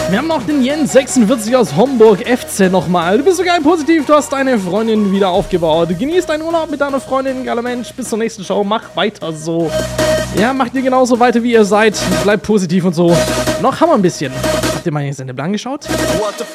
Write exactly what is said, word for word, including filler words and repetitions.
Wir haben noch den Jens sechsundvierzig aus Homburg, F C nochmal. Du bist so geil positiv, du hast deine Freundin wieder aufgebaut. Genieß deinen Urlaub mit deiner Freundin, geiler Mensch. Bis zur nächsten Show, mach weiter so. Ja, macht ihr genauso weiter, wie ihr seid. Bleibt positiv und so. Noch haben wir ein bisschen. Habt ihr mal den Sendeplan geschaut?